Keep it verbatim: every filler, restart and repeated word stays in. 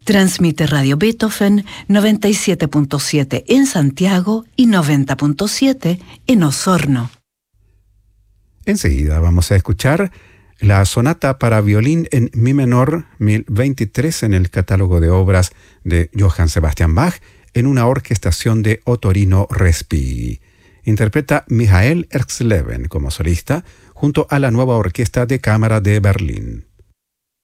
Transmite Radio Beethoven noventa y siete punto siete en Santiago y noventa punto siete en Osorno. Enseguida vamos a escuchar la sonata para violín en mi menor mil veintitrés en el catálogo de obras de Johann Sebastian Bach en una orquestación de Ottorino Respighi. Interpreta Michael Erxleben como solista junto a la nueva Orquesta de Cámara de Berlín.